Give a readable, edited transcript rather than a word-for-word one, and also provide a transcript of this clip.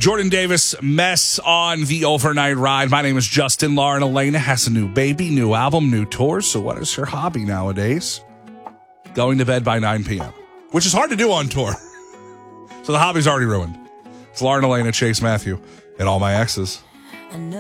Jordan Davis, Mess on the Overnight Ride. My name is Justin. Lauren Elena has a new baby, new album, new tours. So what is her hobby nowadays? Going to bed by 9 p.m., which is hard to do on tour. So the hobby's already ruined. It's Lauren Elena, Chase Matthew, and all my exes.